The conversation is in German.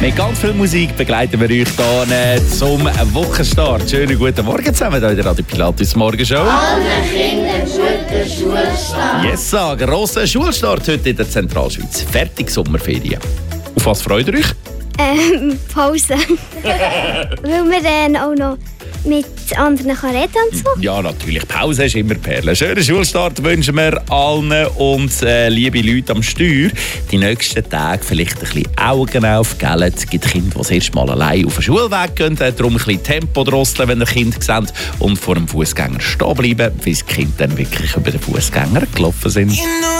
Mit ganz viel Musik begleiten wir euch hier zum Wochenstart. Schönen guten Morgen zusammen hier in der Radio Pilatus Morgenshow. Allen Kindern guten Schulstart. Yes, grosser Schulstart heute in der Zentralschweiz. Fertig Sommerferien. Auf was freut ihr euch? Pause. Weil wir dann auch noch mit anderen reden und so. Ja, natürlich. Pause ist immer Perle. Schönen Schulstart wünschen wir allen und liebe Leute am Steuer. Die nächsten Tage vielleicht ein bisschen Augen auf, gell? Es gibt Kinder, die das erste Mal allein auf den Schulweg gehen. Darum ein bisschen Tempo drosseln, wenn ihr Kind seht. Und vor dem Fußgänger stehen bleiben, bis die Kinder dann wirklich über den Fußgänger gelaufen sind.